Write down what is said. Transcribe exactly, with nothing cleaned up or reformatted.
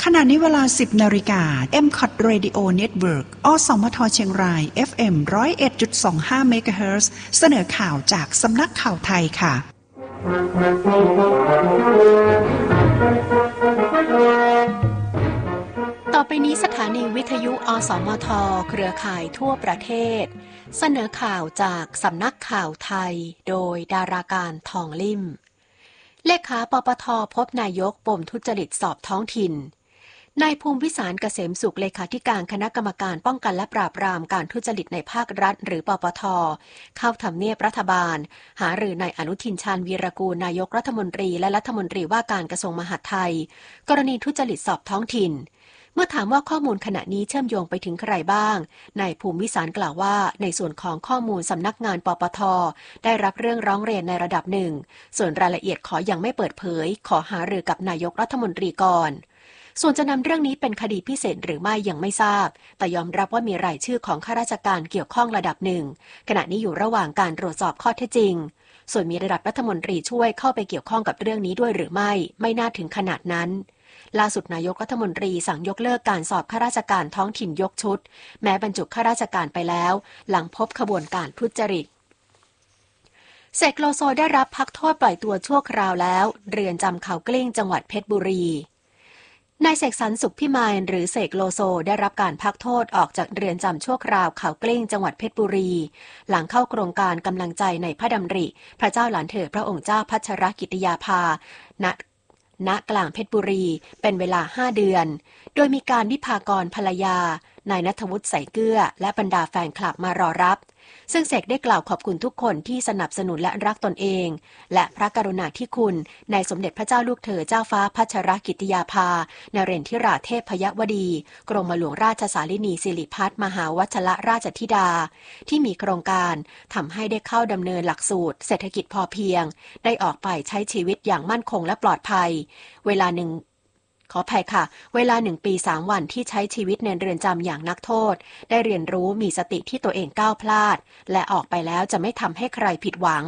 ขณะนี้เวลา สิบ นาฬิกา เอ็ม ซี โอ ที Radio Network อ สมท เชียงราย เอฟ เอ็ม หนึ่งศูนย์เอ็ดจุดสองห้า เมกะเฮิรตซ์ เสนอข่าวจากสำนักข่าวไทยค่ะต่อไปนี้สถานีวิทยุอสมทเครือข่ายทั่วประเทศเสนอข่าวจากสำนักข่าวไทยโดยดาราการทองลิ่มเลขาปปทพบนายกปมทุจริตสอบท้องถิ่นนายภูมิวิสารเกษมสุขเลขาธิการคณะกรรมการป้องกันและปราบปรามการทุจริตในภาครัฐหรือปปทเข้าทำเนียบรัฐบาลหารือนายอนุทินชาญวีรกูลนายกรัฐมนตรีและรัฐมนตรีว่าการกระทรวงมหาดไทยกรณีทุจริตสอบท้องถิ่นเมื่อถามว่าข้อมูลขณะนี้เชื่อมโยงไปถึงใครบ้างนายภูมิวิสารกล่าวว่าในส่วนของข้อมูลสำนักงานปปทได้รับเรื่องร้องเรียนในระดับหนึ่งส่วนรายละเอียดขอยังไม่เปิดเผยขอหารือกับนายกรัฐมนตรีก่อนส่วนจะนำเรื่องนี้เป็นคดีพิเศษหรือไม่ยังไม่ทราบแต่ยอมรับว่ามีรายชื่อของข้าราชการเกี่ยวข้องระดับหนึ่งขณะนี้อยู่ระหว่างการตรวจสอบข้อเท็จจริงส่วนมีระดับรัฐมนตรีช่วยเข้าไปเกี่ยวข้องกับเรื่องนี้ด้วยหรือไม่ไม่น่าถึงขนาดนั้นล่าสุดนายกรัฐมนตรีสั่งยกเลิกการสอบข้าราชการท้องถิ่นยกชุดแม้บรรจุข้าราชการไปแล้วหลังพบขบวนการทุจริตเสกโลโซได้รับพักโทษปล่อยตัวชั่วคราวแล้วเรือนจำเขากลิ้งจังหวัดเพชรบุรีนายเสกสรรสุขพิมานหรือเสกโลโซได้รับการพักโทษออกจากเรือนจำชั่วคราวเขากลิ้งจังหวัดเพชรบุรีหลังเข้าโครงการกำลังใจในพระดำริพระเจ้าหลานเธอพระองค์เจ้าพัชรกิติยาภาณณกลางเพชรบุรีเป็นเวลาห้าเดือนโดยมีการวิภากรภรรยานายณัฐวุฒิใส่เกลือและบรรดาแฟนคลับมารอรับซึ่งเสกได้กล่าวขอบคุณทุกคนที่สนับสนุนและรักตนเองและพระกรุณาธิคุณในสมเด็จพระเจ้าลูกเธอเจ้าฟ้าพัชรกิติยาภานเรนทิราเทพยวดีกรมหลวงราชสารินีสิริพัฒน์มหาวัชรราชธิดาที่มีโครงการทำให้ได้เข้าดำเนินหลักสูตรเศรษฐกิจพอเพียงได้ออกไปใช้ชีวิตอย่างมั่นคงและปลอดภัยเวลาหนึ่งขออภัยค่ะเวลาหนึ่งปีสามวันที่ใช้ชีวิตในเรือนจำอย่างนักโทษได้เรียนรู้มีสติที่ตัวเองก้าวพลาดและออกไปแล้วจะไม่ทำให้ใครผิดหวัง